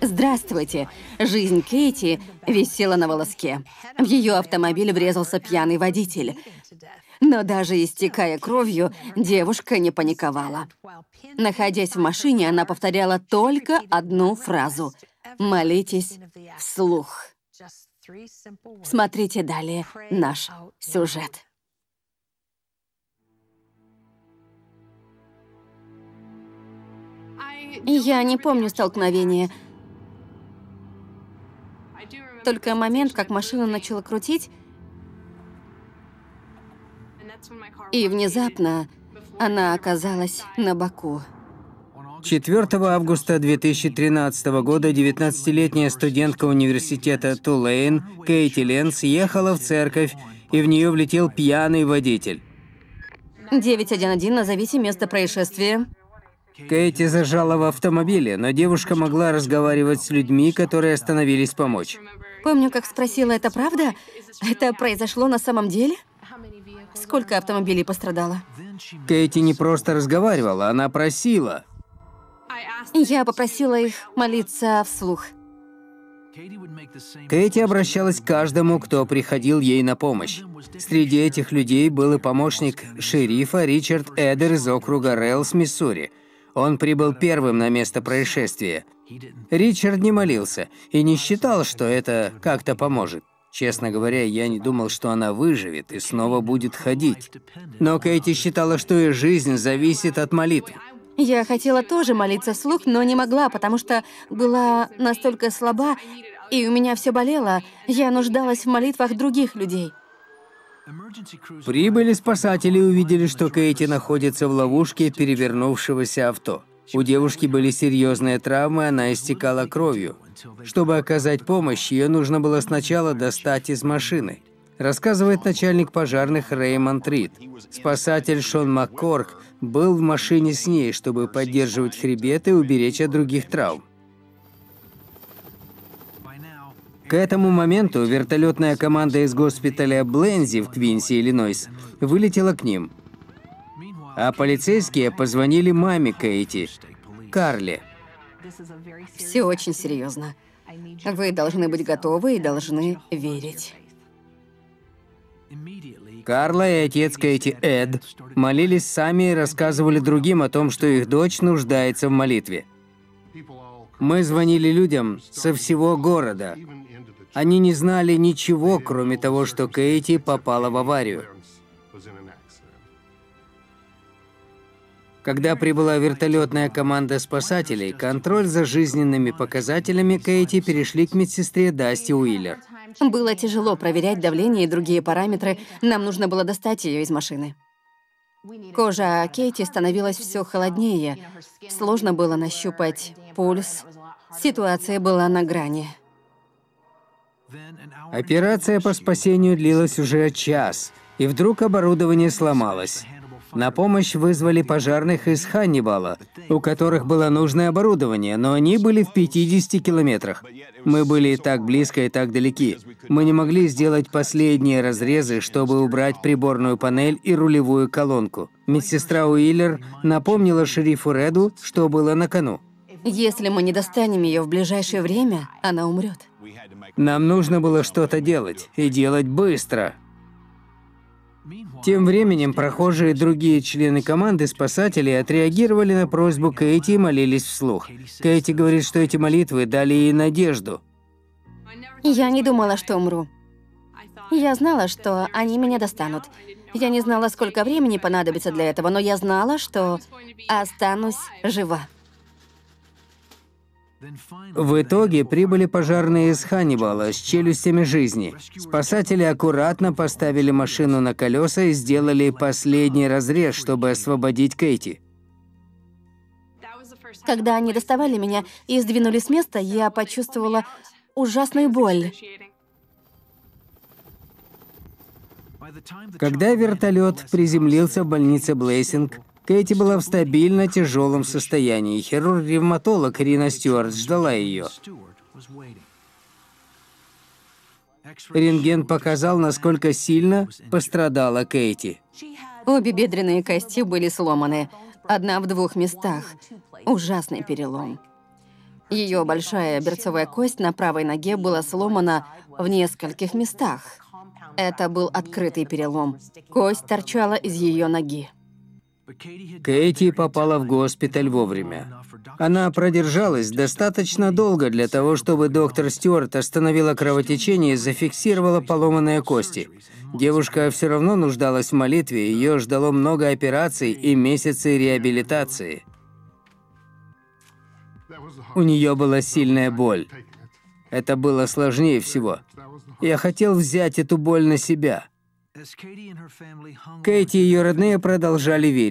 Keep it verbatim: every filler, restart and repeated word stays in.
Здравствуйте. Жизнь Кейти висела на волоске. В ее автомобиль врезался пьяный водитель. Но даже истекая кровью, девушка не паниковала. Находясь в машине, она повторяла только одну фразу: «Молитесь вслух». Смотрите далее наш сюжет. Я не помню столкновения. Только момент, как машину начала крутить, и внезапно она оказалась на боку. четвёртого августа две тысячи тринадцатого года девятнадцатилетняя студентка университета Тулейн Кейти Ленц ехала в церковь, и в нее влетел пьяный водитель. девять один один, назовите место происшествия. Кейти зажала в автомобиле, но девушка могла разговаривать с людьми, которые остановились помочь. Помню, как спросила, это правда? Это произошло на самом деле? Сколько автомобилей пострадало? Кейти не просто разговаривала, она просила. Я попросила их молиться вслух. Кейти обращалась к каждому, кто приходил ей на помощь. Среди этих людей был и помощник шерифа Ричард Эдер из округа Рэлс, Миссури. Он прибыл первым на место происшествия. Ричард не молился и не считал, что это как-то поможет. Честно говоря, я не думал, что она выживет и снова будет ходить. Но Кейти считала, что ее жизнь зависит от молитвы. Я хотела тоже молиться вслух, но не могла, потому что была настолько слаба, и у меня все болело. Я нуждалась в молитвах других людей. Прибыли спасатели и увидели, что Кейти находится в ловушке перевернувшегося авто. У девушки были серьезные травмы, она истекала кровью. Чтобы оказать помощь, ее нужно было сначала достать из машины. Рассказывает начальник пожарных Рэймонд Рид. Спасатель Шон Маккорк был в машине с ней, чтобы поддерживать хребет и уберечь от других травм. К этому моменту вертолетная команда из госпиталя Блензи в Квинси, Иллинойс, вылетела к ним. А полицейские позвонили маме Кейти, Карле. Все очень серьезно. Вы должны быть готовы и должны верить. Карла и отец Кейти, Эд, молились сами и рассказывали другим о том, что их дочь нуждается в молитве. Мы звонили людям со всего города. Они не знали ничего, кроме того, что Кейти попала в аварию. Когда прибыла вертолетная команда спасателей, контроль за жизненными показателями Кейти перешли к медсестре Дасти Уиллер. Было тяжело проверять давление и другие параметры. Нам нужно было достать ее из машины. Кожа Кейти становилась все холоднее. Сложно было нащупать пульс. Ситуация была на грани. Операция по спасению длилась уже час, и вдруг оборудование сломалось. На помощь вызвали пожарных из Ханнибала, у которых было нужное оборудование, но они были в пятидесяти километрах. Мы были и так близко, и так далеки. Мы не могли сделать последние разрезы, чтобы убрать приборную панель и рулевую колонку. Медсестра Уиллер напомнила шерифу Реду, что было на кону. Если мы не достанем ее в ближайшее время, она умрет. Нам нужно было что-то делать, и делать быстро. Тем временем прохожие и другие члены команды спасателей отреагировали на просьбу Кейти и молились вслух. Кейти говорит, что эти молитвы дали ей надежду. Я не думала, что умру. Я знала, что они меня достанут. Я не знала, сколько времени понадобится для этого, но я знала, что останусь жива. В итоге прибыли пожарные из Ханнибала с челюстями жизни. Спасатели аккуратно поставили машину на колеса и сделали последний разрез, чтобы освободить Кейти. Когда они доставали меня и сдвинули с места, я почувствовала ужасную боль. Когда вертолет приземлился в больнице Блейсинг, Кейти была в стабильно тяжелом состоянии. Хирург-ревматолог Рина Стюарт ждала ее. Рентген показал, насколько сильно пострадала Кейти. Обе бедренные кости были сломаны. Одна в двух местах. Ужасный перелом. Ее большая берцовая кость на правой ноге была сломана в нескольких местах. Это был открытый перелом. Кость торчала из ее ноги. Кэти попала в госпиталь вовремя. Она продержалась достаточно долго для того, чтобы доктор Стюарт остановила кровотечение и зафиксировала поломанные кости. Девушка все равно нуждалась в молитве, ее ждало много операций и месяцы реабилитации. У нее была сильная боль. Это было сложнее всего. Я хотел взять эту боль на себя. Кэти и ее родные продолжали верить.